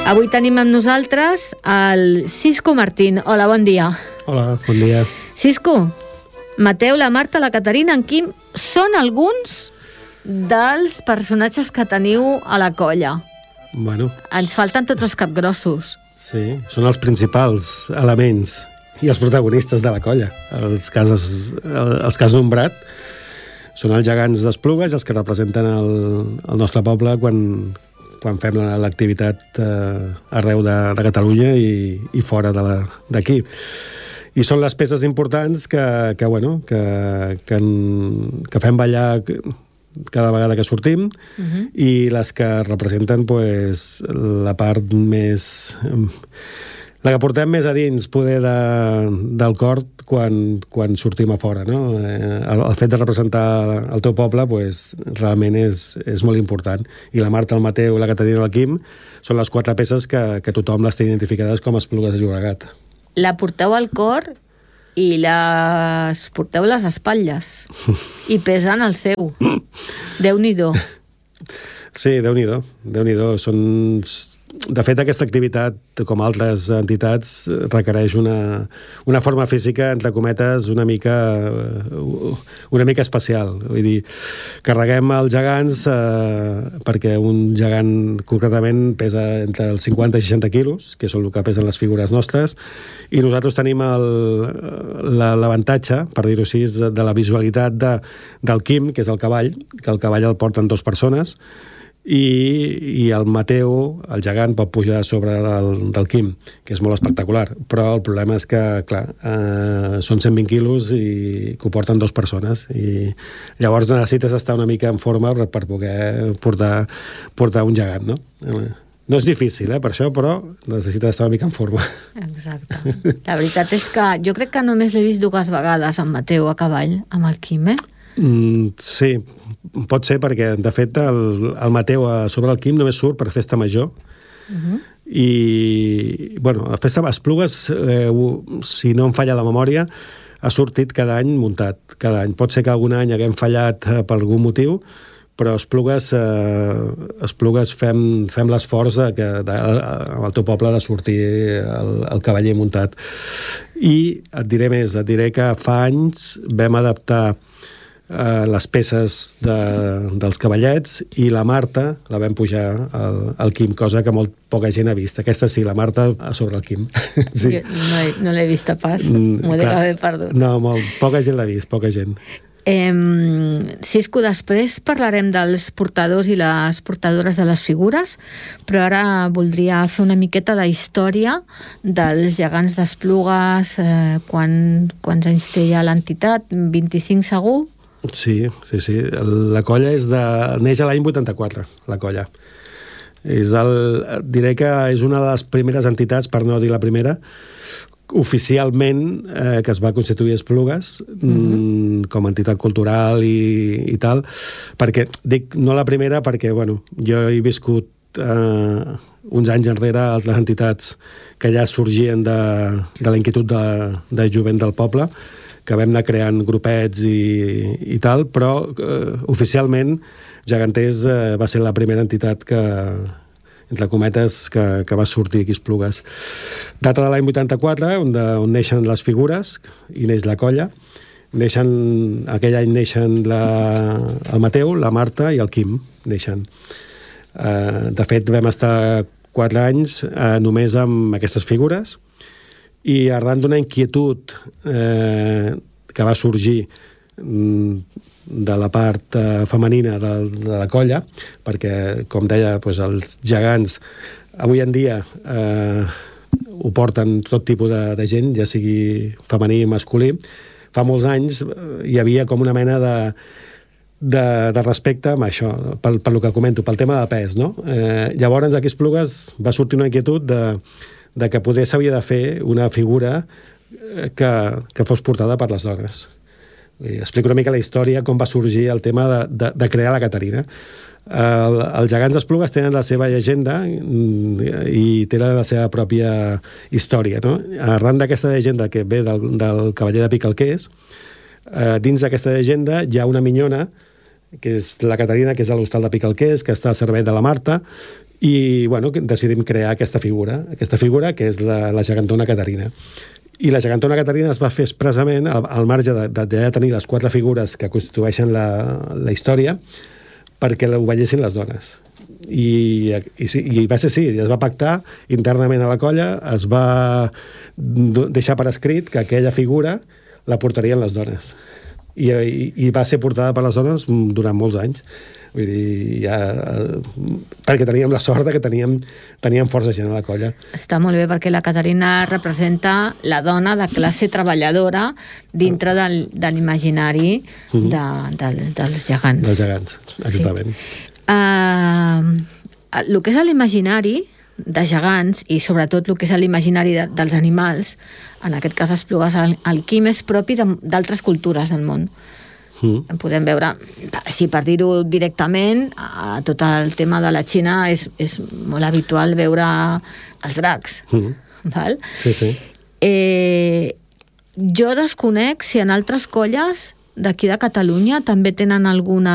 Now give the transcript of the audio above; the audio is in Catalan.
Avui tenim amb nosaltres el Cisco Martín. Hola, bon dia. Hola, bon dia. Cisco, Mateu, la Marta, la Caterina, en Quim són alguns dels personatges que teniu a la colla. Bueno, Ens falten tots els capgrossos. sí, són els principals elements i els protagonistes de la colla. Els que has nombrat són els gegants d'Esplugues, els que representen el nostre poble quan fem l'activitat arreu de Catalunya i fora d'aquí. I són les peces importants que fem ballar cada vegada que sortim, i les que representen la part més... la que portem més a dins poder del cor quan sortim a fora, no? El fet de representar el teu poble realment és molt important. I la Marta, el Mateu, la Caterina i el Quim són les 4 peces que tothom les té identificades com a Esplugues de Llobregat. La porteu al cor i les porteu a les espatlles. I pesen el seu. Déu-n'hi-do. Sí, Déu-n'hi-do. Déu-n'hi-do. De fet, aquesta activitat, com altres entitats, requereix una forma física, entre cometes, una mica especial. Vull dir, carreguem els gegants perquè un gegant concretament pesa entre els 50 i 60 quilos, que són el que pesen les figures nostres, i nosaltres tenim l'avantatge, per dir-ho així, de la visualitat del Quim, que és el cavall, que el cavall el porten 2 persones, i el Mateu, el gegant, pot pujar sobre del Quim, que és molt espectacular, però el problema és que, clar, són 120 quilos i que ho porten 2 persones, i llavors necessites estar una mica en forma per poder portar un gegant, no? No és difícil, per això, però necessites estar una mica en forma. Exacte. La veritat és que jo crec que només l'he vist 2 vegades, en Mateu a cavall, amb el Quim, Sí, pot ser, perquè de fet el Mateu sobre el Quim només surt per festa major. I bueno, a festa Esplugues, si no em falla la memòria, ha sortit cada any muntat, cada any. Pot ser que algun any haguem fallat per algun motiu, però Esplugues fem l'esforç amb el teu poble de sortir el cavaller muntat. I et diré més, et diré que fa anys vam adaptar les peces dels cavallets, i la Marta la vam pujar al Quim, cosa que molt poca gent ha vist. Aquesta sí, la Marta sobre el Quim. Sí. Jo no l'he vista pas, m'ho dec haver perdut. No, poca gent l'ha vist, poca gent. Cisco, després parlarem dels portadors i les portadores de les figures, però ara voldria fer una miqueta de història dels gegants d'Esplugues. Quants anys té ja l'entitat? 25 segur? Sí. La colla neix a l'any 84, la colla. Diré que és una de les primeres entitats, per no dir la primera, oficialment que es va constituir Esplugues com a entitat cultural i tal, perquè dic no la primera perquè, bueno, jo he viscut uns anys enrere altres entitats que ja sorgien de la inquietud de jovent del poble, que vam anar creant grupets i tal, però oficialment Geganters va ser la primera entitat que, entre cometes, que va sortir aquí a Esplugues. Data de l'any 84, on neixen les figures i neix la colla. Aquell any neixen el Mateu, la Marta i el Quim. Neixen. De fet, vam estar 4 anys només amb aquestes figures, i arran d'una inquietud que va sorgir de la part femenina de la colla, perquè, com deia, els gegants avui en dia ho porten tot tipus de gent, ja sigui femení i masculí. Fa molts anys hi havia com una mena de respecte amb això, pel que comento, pel tema de pes, no? Llavors, aquí a Esplugues va sortir una inquietud de que poder s'havia de fer una figura que fos portada per les dones. Explico una mica la història, com va sorgir el tema de crear la Caterina. Els gegants d'Esplugues tenen la seva llegenda i tenen la seva pròpia història, no? Arran d'aquesta llegenda que ve del cavaller de Picalquers, dins d'aquesta llegenda hi ha una minyona, que és la Caterina, que és a l'hostal de Picalquers, que està al servei de la Marta, I, bueno, decidim crear aquesta figura que és la gegantona Caterina. I la gegantona Caterina es va fer expressament al marge de tenir les 4 figures que constitueixen la història perquè ho veiessin les dones. I va ser així, es va pactar internament a la colla, es va deixar per escrit que aquella figura la portarien les dones. I va ser portada per les dones durant molts anys. Vull dir, perquè teníem la sort que teníem força gent a la colla. Està molt bé, perquè la Caterina representa la dona de classe treballadora dintre de l'imaginari dels gegants. Dels gegants, exactament. El que és l'imaginari de gegants i sobretot el que és l'imaginari dels animals, en aquest cas Esplugues, el quim és propi d'altres cultures del món. Podem veure, si per dir-ho directament, tot el tema de la Xina és molt habitual veure els dracs. Val? Sí, sí. Jo desconec si en altres colles d'aquí de Catalunya també tenen alguna